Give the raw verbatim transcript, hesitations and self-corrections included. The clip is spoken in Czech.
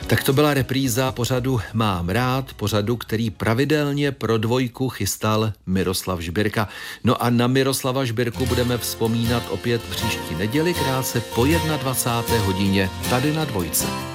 Tak to byla repríza pořadu Mám rád, pořadu, který pravidelně pro Dvojku chystal Miroslav Žbirka. No a na Miroslava Žbirku budeme vzpomínat opět příští neděli krátce po dvacáté jedné hodině tady na Dvojce.